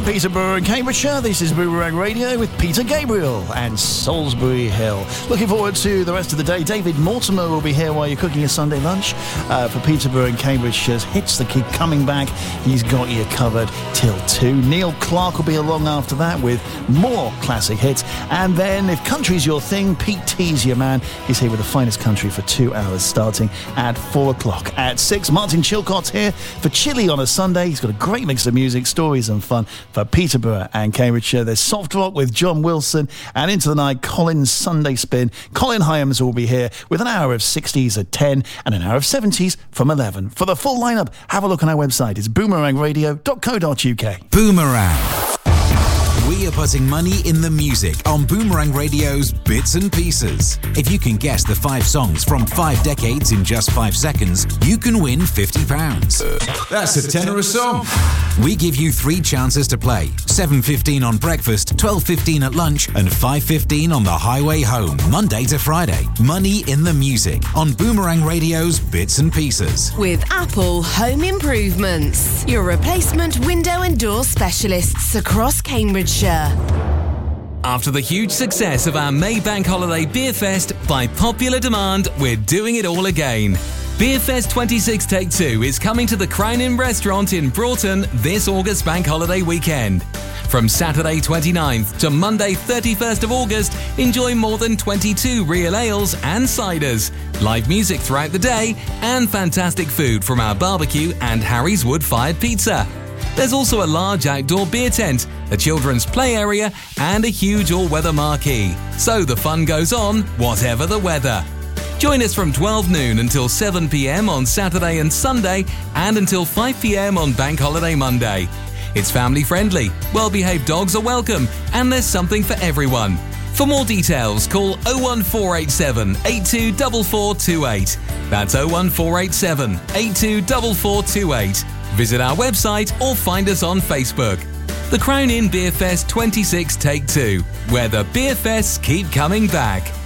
Peterborough and Cambridgeshire. This is Boomerang Radio with Peter Gabriel and Salisbury Hill. Looking forward to the rest of the day. David Mortimer will be here while you're cooking a Sunday lunch for Peterborough and Cambridgeshire's hits that keep coming back. He's got you covered till 2. Neil Clark will be along after that with more classic hits. And then, if country's your thing, Pete T's your man. He's here with the finest country for 2 hours, starting at 4 o'clock. At 6, Martin Chilcott's here for Chili on a Sunday. He's got a great mix of music, stories and fun for Peterborough and Cambridgeshire. There's Soft Rock with John Wilson, and into the night, Colin's Sunday Spin. Colin Hyams will be here with an hour of 60s at 10 and an hour of 70s from 11. For the full lineup, have a look on our website. It's boomerangradio.co.uk. Boomerang. We are putting money in the music on Boomerang Radio's Bits and Pieces. If you can guess the 5 songs from 5 decades in just 5 seconds, you can win £50. That's a tenner a song. We give you 3 chances to play. 7:15 on breakfast, 12:15 at lunch, and 5:15 on the highway home, Monday to Friday. Money in the music on Boomerang Radio's Bits and Pieces. With Apple Home Improvements, your replacement window and door specialists across Cambridgeshire. After the huge success of our May Bank Holiday Beer Fest, by popular demand, we're doing it all again. Beer Fest 26 Take 2 is coming to the Crown Inn restaurant in Broughton this August Bank Holiday weekend. From Saturday 29th to Monday 31st of August, enjoy more than 22 real ales and ciders, live music throughout the day, and fantastic food from our barbecue and Harry's wood-fired pizza. There's also a large outdoor beer tent, a children's play area, and a huge all-weather marquee. So the fun goes on, whatever the weather. Join us from 12 noon until 7 p.m. on Saturday and Sunday, and until 5 p.m. on Bank Holiday Monday. It's family-friendly, well-behaved dogs are welcome, and there's something for everyone. For more details, call 01487 824428. That's 01487 824428. Visit our website or find us on Facebook. The Crown Inn Beer Fest 26 Take 2, where the beer fests keep coming back.